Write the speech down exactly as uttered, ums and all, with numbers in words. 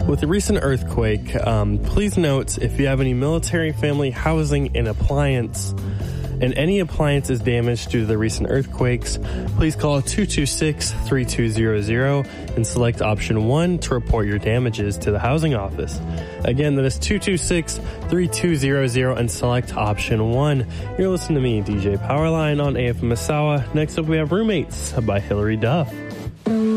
With the recent earthquake, um, please note if you have any military family housing and appliance and any appliance is damaged due to the recent earthquakes, please call two two six, three two zero zero and select option one to report your damages to the housing office. Again, that is two two six, three two zero zero and select option one. You're listening to me, D J Powerline on A F M Masawa. Next up, we have Roommates by Hillary Duff.